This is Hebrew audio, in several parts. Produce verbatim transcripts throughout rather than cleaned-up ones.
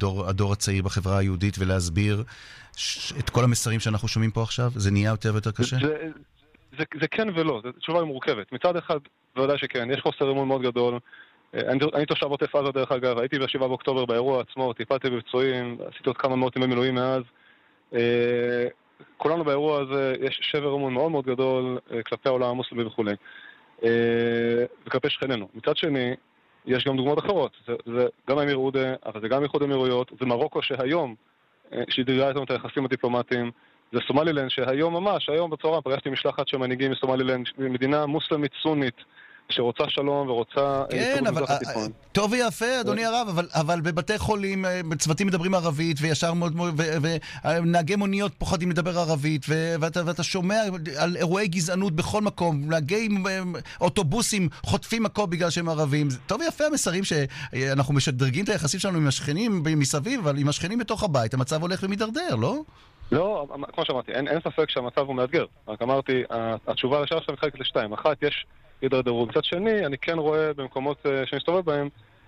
הדור, הדור הצעיר בחברה היהודית ולהסביר ש... את כל המסרים שאנחנו שומעים פה עכשיו? זה נהיה יותר ויותר קשה? זה, זה, זה כן ולא, זו תשובה מורכבת. מצד אחד, בוודאי שכן, יש חוסר אמון מאוד גדול. אני, אני תושב עוטף עזה דרך אגב, הייתי בשבעה באוקטובר באירוע עצמו, טיפלתי בפצועים, עשיתי עוד כמה מאות ימי מילואים מאז. כולנו באירוע הזה, יש שבר אמון מאוד מאוד גדול כלפי העולם המוסלמי וכו'. וכלפי שכנינו. מצד שני, יש גם דוגמאות אחרות. זה, זה גם אמיר עודה, אבל זה גם איחוד אמירויות, זה מרוקו שהיום שדרגה איתנו את היחסים הדיפלומטיים, זה סומלילנד שהיום ממש, היום בצהריים פגשתי משלחת של מנהיגים מסומלילנד, מדינה מוסלמית סונית, שרוצה שלום ורוצה... כן, אבל... טוב ויפה, אדוני הרב, אבל, אבל בבתי חולים, בצוותים מדברים ערבית, וישר מאוד מאוד, ונהגי מוניות פוחדים לדבר ערבית, ואתה, ואתה שומע על אירועי גזענות בכל מקום, נהגי אוטובוסים חוטפים מקום בגלל שהם ערבים. טוב ויפה המסרים שאנחנו משדרגים את היחסים שלנו עם השכנים מסביב, אבל עם השכנים בתוך הבית, המצב הולך ומתדרדר, לא? לא, כמו שאמרתי, אין, אין ספק שהמצב הוא מאתגר. רק אמרתי, התשובה לשאלה עכשיו מתחלקת לשתיים. אחת, יש ידרדרות. מצד שני, אני כן רואה במקומות שאני מסתובב בהם,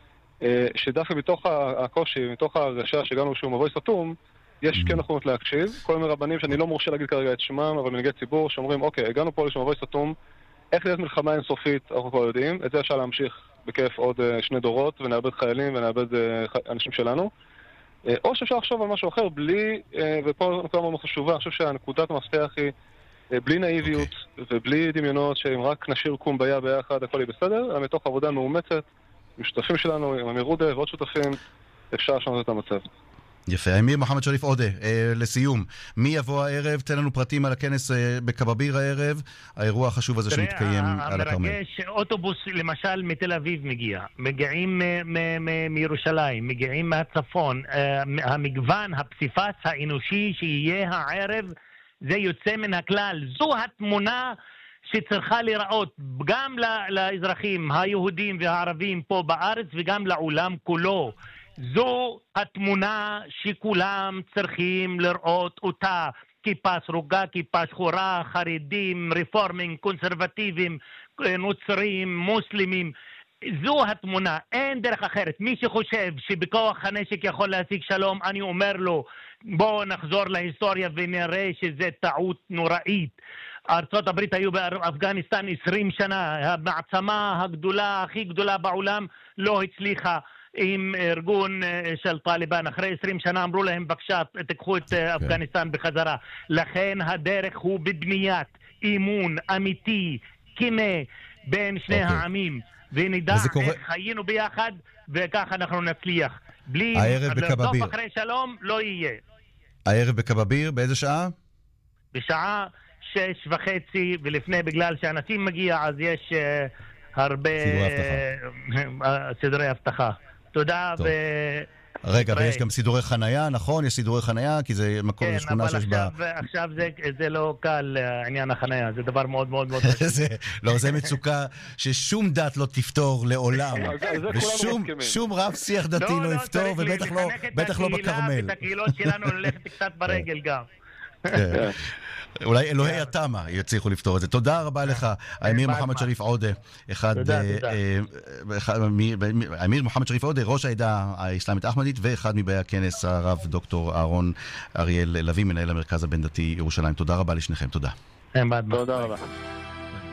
שדווקא מתוך הקושי, מתוך ההרגשה שהגענו שהוא מבוי סתום, יש כן נכונות להקשיב. כל מיני רבנים שאני לא מורשה להגיד כרגע את שמם, אבל מנהיגי ציבור שאומרים, אוקיי, הגענו פה לשם מבוי סתום, איך להיות מלחמה אינסופית, אנחנו כבר יודעים, את זה אפשר להמשיך בכיף עוד שני דורות, ונאבד חיילים ונאבד אנשים שלנו. או שאפשר לחשוב על משהו אחר, בלי, ופה נקודה מאוד חשובה, אני חושב שהנקודת המפתח היא בלי נאיביות okay. ובלי דמיונות שאם רק נשאיר קומביה ביחד הכל יהיה בסדר, אלא מתוך עבודה מאומצת, עם שותפים שלנו, עם אמיר עודה ועוד שותפים, אפשר לשנות את המצב. יפה. אמיר מוחמד שריף עודה, אה, לסיום, מי יבוא הערב? תן לנו פרטים על הכנס אה, בקבביר הערב, האירוע החשוב הזה שמתקיים על הכרמל. המרגש, אוטובוס למשל מתל אביב מגיע, מגיעים מירושלים, מגיעים מהצפון, אה, המגוון, הפסיפס האנושי שיהיה הערב, זה יוצא מן הכלל. זו התמונה שצריכה לראות גם לאזרחים היהודים והערבים פה בארץ וגם לעולם כולו. זו התמונה שכולם צריכים לראות אותה. כיפה סרוגה, כיפה שחורה, חרדים, רפורמים, קונסרבטיבים, נוצרים, מוסלמים. זו התמונה, אין דרך אחרת. מי שחושב שבכוח הנשק יכול להשיג שלום, אני אומר לו, בואו נחזור להיסטוריה ונראה שזה טעות נוראית. ארצות הברית היו באפגניסטן עשרים שנה, המעצמה הגדולה, הכי גדולה בעולם, לא הצליחה עם ארגון של טליבן. אחרי עשרים שנה אמרו להם, בבקשה, תקחו את אפגניסטן בחזרה. לכן הדרך הוא בבניית אמון אמיתי, כנה, בין שני העמים. ונדע איך חיינו ביחד, וכך אנחנו נצליח. בלי לרדוף אחרי שלום, לא יהיה. הערב בקבביר, באיזה שעה? בשעה שש וחצי, ולפני, בגלל שאנשים מגיע, אז יש uh, הרבה סדרי הבטחה. תודה ו... רגע, ויש גם סידורי חנייה, נכון? יש סידורי חנייה, כי זה מקום, כן, שכונה שיש בה... כן, אבל עכשיו זה, זה לא קל, עניין החנייה, זה דבר מאוד מאוד מאוד... זה, לא, זה מצוקה ששום דת לא תפתור לעולם, ושום רב שיח דתי לא, לא יפתור, ובטח לא, בטח לא בכרמל. את הקהילות שלנו ללכת קצת ברגל גם. אולי אלוהי התמה יצליחו לפתור את זה. תודה רבה לך, אמיר מוחמד שריף עודה, אחד, אמיר מוחמד שריף עודה, ראש העדה האסלאמית אחמדית, ואחד מבאי הכנס, הרב דוקטור אהרון אריאל לוי, מנהל המרכז הבין דתי ירושלים. תודה רבה לשניכם, תודה. תודה רבה.